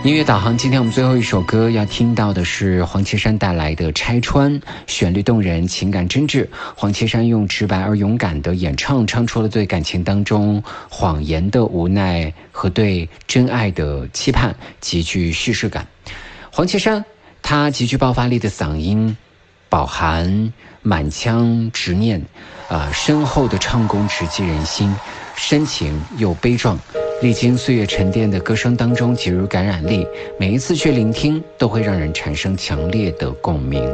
音乐导航，今天我们最后一首歌要听到的是黄绮珊带来的《拆穿》，旋律动人，情感真挚。黄绮珊用直白而勇敢的演唱，唱出了对感情当中谎言的无奈和对真爱的期盼，极具叙事感。黄绮珊她极具爆发力的嗓音，饱含满腔执念，深厚的唱功直击人心，深情又悲壮。历经岁月沉淀的歌声当中极具感染力，每一次去聆听都会让人产生强烈的共鸣。